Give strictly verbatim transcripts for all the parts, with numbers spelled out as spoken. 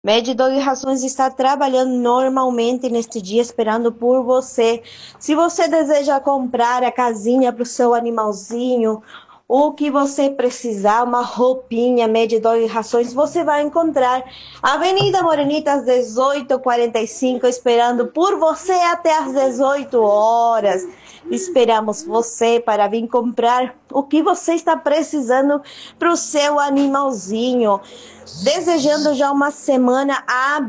Mad Dog Rações está trabalhando normalmente neste dia, esperando por você. Se você deseja comprar a casinha para o seu animalzinho, o que você precisar, uma roupinha, Mad Dog Rações, você vai encontrar. Avenida Morenitas, dezoito quarenta e cinco, esperando por você até às dezoito horas. Esperamos você para vir comprar o que você está precisando para o seu animalzinho. Desejando já uma semana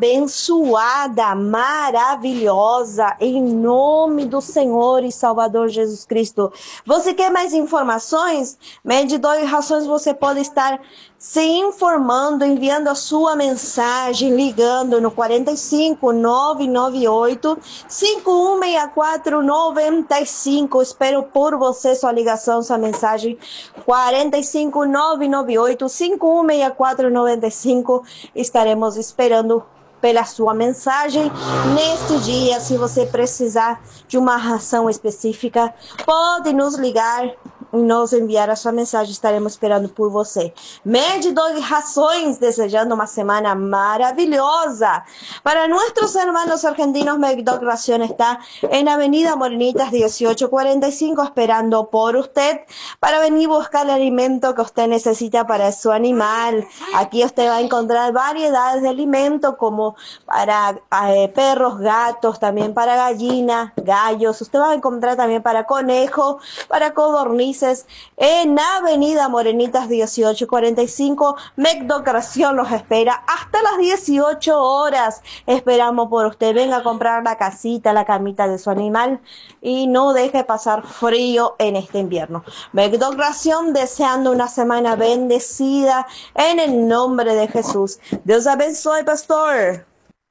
abençoada, maravilhosa, em nome do Senhor e Salvador Jesus Cristo. Você quer mais informações? Mad Dog Rações, você pode estar se informando, enviando a sua mensagem, ligando no quarenta e cinco, nove nove oito, cinco um seis quatro, nove cinco. Espero por você, sua ligação, sua mensagem. quarenta e cinco, nove nove oito, cinco um seis quatro, nove cinco. Estaremos esperando pela sua mensagem neste dia. Se você precisar de uma ração específica, pode nos ligar e nos enviar a sua mensagem. Estaremos esperando por você. Mad Dog Rações, desejando uma semana maravillosa. Para nuestros hermanos argentinos, Mad Dog Ración está en Avenida Morenitas dieciocho cuarenta y cinco, esperando por usted para venir a buscar el alimento que usted necesita para su animal. Aquí usted va a encontrar variedades de alimentos como para eh, perros, gatos, también para gallinas, gallos. Usted va a encontrar también para conejos, para codornices. En Avenida Morenitas dieciocho cuarenta y cinco, Mad Dog Ración los espera hasta las dieciocho horas. Esperamos por usted. Venga a comprar la casita, la camita de su animal y no deje pasar frío en este invierno. Mad Dog Ración deseando una semana bendecida en el nombre de Jesús. Dios abençoe, pastor.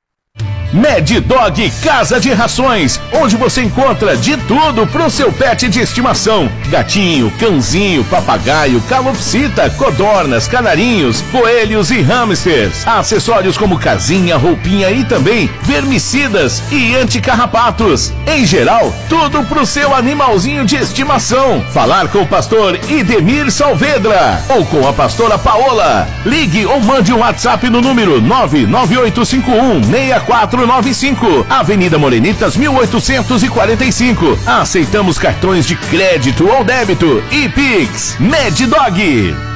Mad Dog Casa de Rações, onde você encontra de tudo pro seu pet de estimação: gatinho, cãozinho, papagaio, calopsita, codornas, canarinhos, coelhos e hamsters. Acessórios como casinha, roupinha e também vermicidas e anticarrapatos. Em geral, tudo pro seu animalzinho de estimação. Falar com o pastor Idemir Saavedra ou com a pastora Paola. Ligue ou mande um WhatsApp no número nove nove oito cinco um seis quatro nove cinco, Avenida Morenitas mil oitocentos e quarenta e cinco. Aceitamos cartões de crédito ou débito e Pix. Mad Dog.